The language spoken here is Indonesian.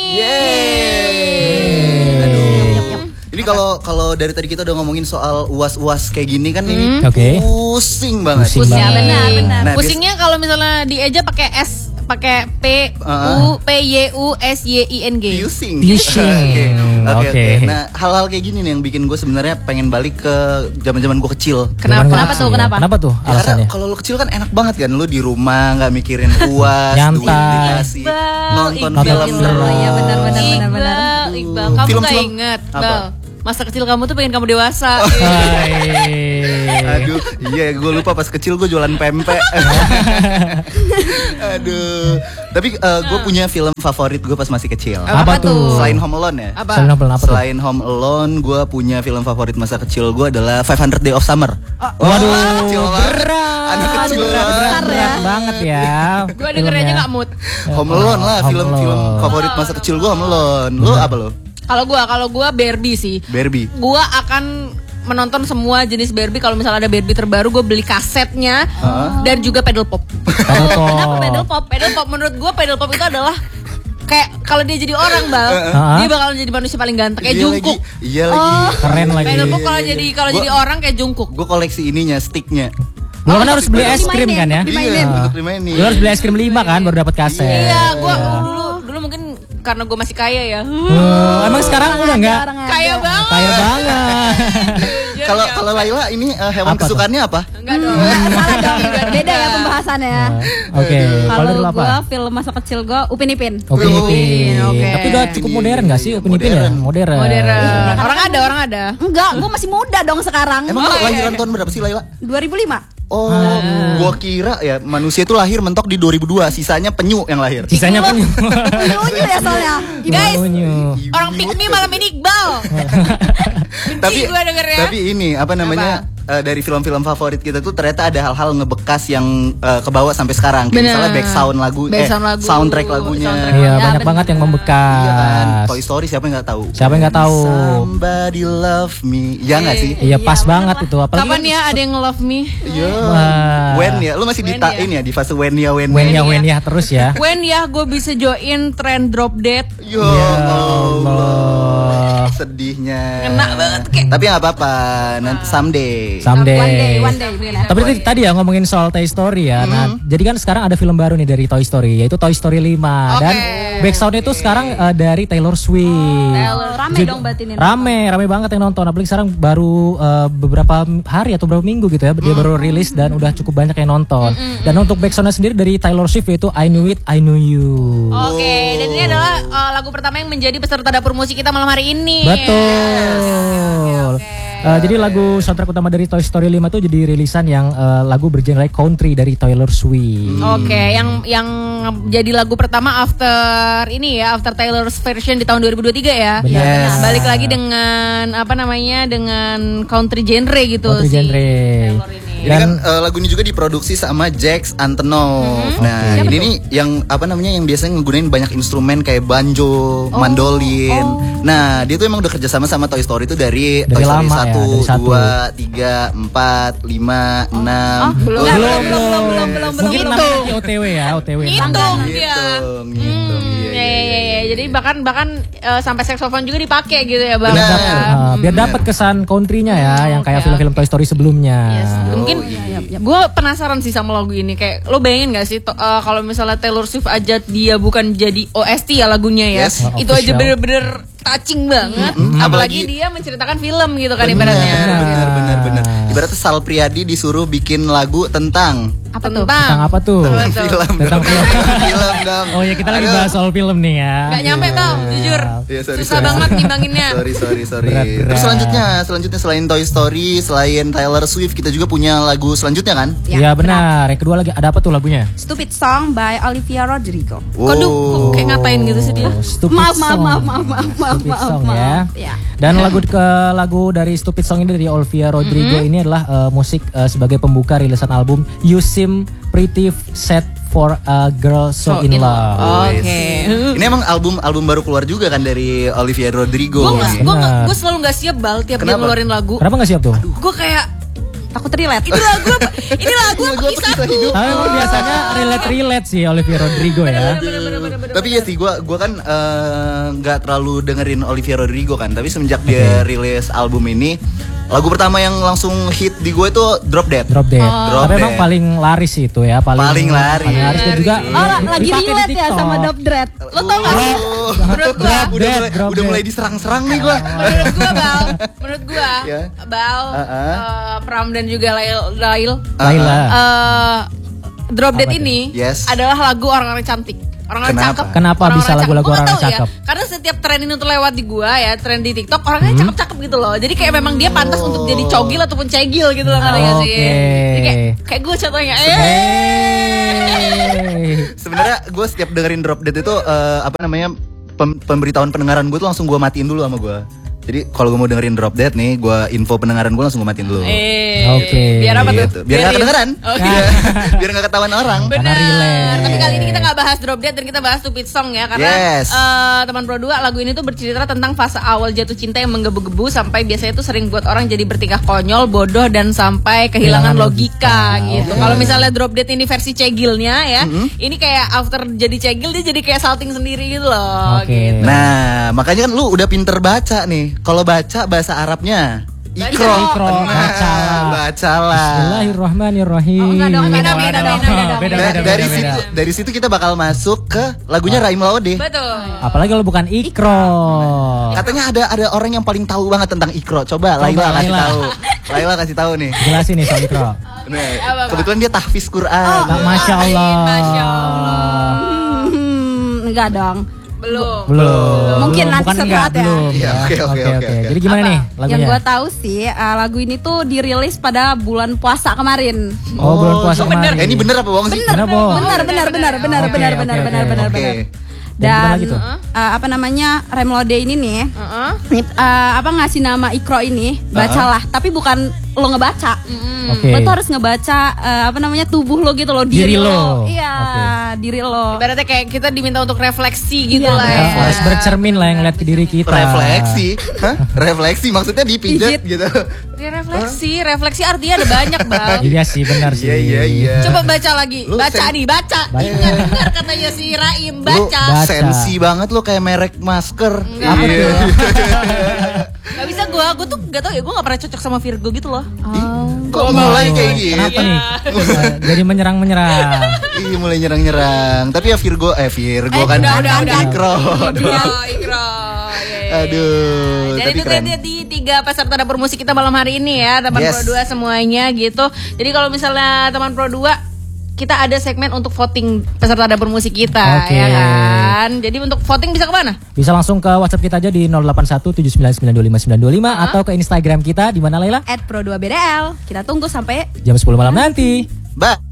Ini kalau dari tadi kita udah ngomongin soal uas kayak gini kan ini pusing banget. Benar. Nah, pusingnya kalau misalnya dieja pakai S, pakai PYUSYING. Pusing. Oke. Nah, hal-hal kayak gini nih yang bikin gue sebenarnya pengen balik ke zaman-zaman gue kecil. Kenapa tuh? Kenapa tuh alasannya? Karena kalau lu kecil kan enak banget kan, lu di rumah nggak mikirin uas, duit dikasih, nonton film seru. Iya benar. Iqbal, kamu Film-film nggak inget, apa? Bal? Masa kecil kamu tuh pengen kamu dewasa. Aduh, iya gue lupa pas kecil gue jualan pempek. Aduh, tapi gue punya film favorit gue pas masih kecil. Apa tuh? Selain Home Alone ya. Selain Home Alone, gue punya film favorit masa kecil gue adalah 500 Days of Summer. Waduh, berat. Anak kecil berat banget ya. Gue dengernya aja nggak mood. Home Alone lah, film-film favorit masa kecil gue Home Alone. Lu apa lo? Kalau gua Barbie sih. Barbie. Gua akan menonton semua jenis Barbie. Kalau misalnya ada Barbie terbaru, gue beli kasetnya dan juga pedal pop. Kenapa pedal pop? Pedal pop menurut gue pedal pop itu adalah kayak kalau dia jadi orang, Bal, dia bakalan jadi manusia paling ganteng kayak Jungkook. Iya lagi. Keren lagi. Pedal pop kalau jadi orang kayak Jungkook. Gue koleksi ininya, sticknya. Lu kan harus beli es krim kan ya? Iya, untuk dimainin. Lu harus beli es krim 5 kan baru dapat kaset. Iya, gue dulu mungkin karena gue masih kaya ya. Emang sekarang udah enggak? Kaya banget. Kaya banget. Kalau Laila ini hewan kesukaannya apa? Enggak dong. Salah dong. Beda ya pembahasannya. Oke, Kalau gue film masa kecil gue Upin Ipin. Upin Ipin. Oke. Tapi udah cukup modern enggak sih Upin Ipin ya? Modern. Orang ada. Enggak, gue masih muda dong sekarang. Emang lahiran tahun berapa sih Laila? 2005. Oh, gua kira ya manusia itu lahir mentok di 2002, sisanya penyu yang lahir. Sisanya penyu. Unyu ya soalnya. Guys, orang pick me malam ini Iqbal. Tapi ini apa namanya? Dari film-film favorit kita tuh ternyata ada hal-hal ngebekas yang kebawa sampai sekarang. Kayak misalnya soundtrack lagunya. Iya, banyak banget yang membekas. Iya kan? Toy Story siapa yang nggak tahu? Somebody love me. Ya nggak sih? Iya, pas banget itu. Apalagi kapan ya ada yang love me? Iya. When ya? Lu masih ini ya di fase when ya terus ya. When ya gue bisa join trend drop dead. Ya Allah. Sedihnya. Kena banget kayak. Tapi nggak apa-apa. Nanti someday. One day. Tapi tadi ya ngomongin soal Toy Story ya. Nah, jadi kan sekarang ada film baru nih dari Toy Story, yaitu Toy Story 5. Dan backsoundnya itu sekarang dari Taylor Swift. Rame dong berarti ini. Rame banget yang nonton. Apalagi sekarang baru beberapa hari atau beberapa minggu gitu ya, dia baru rilis dan udah cukup banyak yang nonton. Dan untuk backsoundnya sendiri dari Taylor Swift yaitu I Knew It, I Knew You. Oke, dan ini adalah lagu pertama yang menjadi peserta dapur musik kita malam hari ini. Betul. Jadi lagu soundtrack utama dari Toy Story 5 tuh jadi rilisan yang lagu bergenre country dari Taylor Swift. Oke, yang jadi lagu pertama after Taylor's version di tahun 2023 ya. Yes. Balik lagi dengan dengan country genre gitu country sih. Genre. Ini kan lagu ini juga diproduksi sama Jax Antonoff. Nah, ini nih yang yang biasanya nggunain banyak instrumen kayak banjo, mandolin. Nah, dia tuh emang udah kerja sama Toy Story itu dari Toy Story 1, 2, 3, 4, 5, 6. Belum. Mungkin namanya OTW ya, OTW. Ngitung dia. Iya. Jadi bahkan sampai saxophone juga dipakai gitu ya, Bang. Biar dapat kesan country-nya ya, yang kayak film-film Toy Story sebelumnya. Yes. Mungkin gue penasaran sih sama lagu ini, kayak lo bayangin gak sih kalau misalnya Taylor Swift aja dia bukan jadi OST ya lagunya ya, itu aja bener-bener touching banget. Apalagi dia menceritakan film gitu kan ibaratnya. Bener. Ibaratnya Sal Priadi disuruh bikin lagu tentang Tentang apa tuh? Tentang film dong. Oh ya, kita lagi bahas soal film nih ya. Gak nyampe tau, jujur. Susah banget nimbanginnya. Sorry. Terus selanjutnya selain Toy Story, selain Taylor Swift, kita juga punya lagu selanjutnya kan? Iya benar. Yang kedua lagi ada apa tuh lagunya? Stupid Song by Olivia Rodrigo. Kok kayak ngatain gitu sih dia? Maaf ya. Dan lagu dari Stupid Song ini dari Olivia Rodrigo ini adalah musik sebagai pembuka rilisan album You Seem Pretty Sad for a Girl So In Love. Oke. Ini emang album baru keluar juga kan dari Olivia Rodrigo. Gue selalu nggak siap Bal tiap dia ngeluarin lagu. Kenapa nggak siap tuh? Gue kayak takut relate. Ini lagu apa kisahku. Tapi emang biasanya relate sih Olivia Rodrigo ya. Tapi ya sih gue kan nggak terlalu dengerin Olivia Rodrigo kan. Tapi semenjak dia rilis album ini, lagu pertama yang langsung hit di gue itu Drop Dead. Drop Dead. Drop Tapi emang Dead. paling laris itu ya, paling laris. dan juga Lagi dipakai di relate ya TikTok. sama Drop Dead. Lo tau gak sih? Menurut gua, Udah mulai diserang-serang nih gue. menurut gua, Ya. Bal, Pram dan juga Lail, Laila. Drop Dead Apa tuh? ini Yes. adalah lagu orang-orang cantik. Orang-orang Kenapa? cakep. Kenapa Orang-orang bisa cakep. lagu-lagu Gua orang nggak tahu cakep? Ya, karena setiap tren ini tuh lewat di gua ya, tren di TikTok orangnya cakep-cakep gitu loh. Jadi kayak memang dia pantas untuk jadi cogil ataupun cegil gitu loh, ngerti nggak sih? Oke. Jadi kayak gue contohnya. Sebenarnya gue setiap dengerin Drop Dead itu pemberitahuan pendengaran gue tuh langsung gue matiin dulu sama gue. Jadi kalau gue mau dengerin Drop Dead nih, gue info pendengaran gue langsung gue matiin dulu. Oke. Biar apa Gitu. tuh? Biar gak kedengeran. Oke. Biar gak ketahuan orang. Karena Benar. relate. Tapi kali ini kita nggak bahas Drop Dead dan kita bahas Stupid Song ya, karena Yes. teman Pro 2 lagu ini tuh bercerita tentang fase awal jatuh cinta yang menggebu-gebu sampai biasanya tuh sering buat orang jadi bertingkah konyol, bodoh dan sampai kehilangan logika gitu. Kalau misalnya Drop Dead ini versi cegilnya ya, ini kayak after jadi cegil dia jadi kayak salting sendiri gitu loh. Oke. Gitu. Nah, makanya kan lu udah pinter baca nih. Kalau baca bahasa Arabnya Ikro. Bacalah. Bismillahirrahmanirrahim. Oh, enggak dong, beda. Dari situ kita bakal masuk ke lagunya Raim Laude. Betul. Apalagi kalau bukan Ikro. Katanya ada orang yang paling tahu banget tentang Ikro. Coba Laila kasih Laila. tahu. Laila kasih tahu nih. Jelasin nih soal Ikro. Nih, Apa, Pak? kebetulan dia tahfiz Quran. Masya Allah. Masya Allah. Enggak dong. Belum. Mungkin nanti Bukan setelah enggak, ya. belum. Iya, oke. Jadi gimana Apa? nih lagunya? Yang gue tahu sih lagu ini tuh dirilis pada bulan puasa kemarin. Oh, bulan puasa bener. kemarin. Ini bener apa bohong sih? Bener, Bo. Benar. Oke. Dan Dan gitu. apa namanya Raim Laude ini nih, Heeh. ngasih nama Ikro ini bacalah, tapi bukan lo ngebaca. Oke. Lo tuh harus ngebaca tubuh lo gitu lo, Diri diri lo. lo. Iya, Oke. diri lo. Ibaratnya kayak kita diminta untuk refleksi gitu Iya, lah Ya, ya. harus bercermin lah yang ngeliat ke diri kita. Refleksi. Hah? Refleksi maksudnya dipijat gitu. Ya, refleksi artinya ada banyak, Bang. Iya sih, benar sih. Iya. Coba baca lagi. Lu Baca sen- nih, baca. Ingat benar katanya si Raim, Lu baca. sensi banget lu kayak merek masker. Apa Iya. tuh? Gak bisa gue tuh gak tau ya, gue gak pernah cocok sama Virgo gitu loh. Kok mulai kayak gini? Kenapa nih? Jadi menyerang-menyerang. Iya mulai nyerang-nyerang. Tapi ya Virgo kan udah. Ikro. Ikro. Aduh. Jadi Tapi itu keren. tadi 3 peserta dapur musik kita malam hari ini ya, teman Yes. Pro 2 semuanya gitu. Jadi kalau misalnya teman Pro 2, kita ada segmen untuk voting peserta dapur musik kita. Oke. Ya kan. Jadi untuk voting bisa kemana? Bisa langsung ke WhatsApp kita aja di 0817992525 atau ke Instagram kita di mana Laila? @pro2bdl. Kita tunggu sampai Jam 10 malam nanti. Mbak.